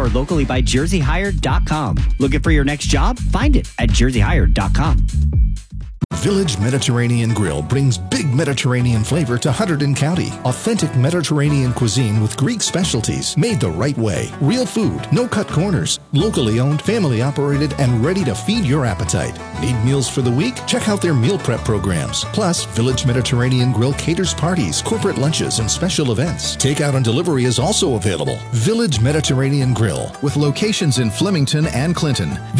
powered locally by JerseyHired.com. Looking for your next job? Find it at JerseyHired.com. Village Mediterranean Grill brings big Mediterranean flavor to Hunterdon County. Authentic Mediterranean cuisine with Greek specialties made the right way. Real food, no cut corners. Locally owned, family operated, and ready to feed your appetite. Need meals for the week? Check out their meal prep programs. Plus, Village Mediterranean Grill caters parties, corporate lunches, and special events. Takeout and delivery is also available. Village Mediterranean Grill with locations in Flemington and Clinton.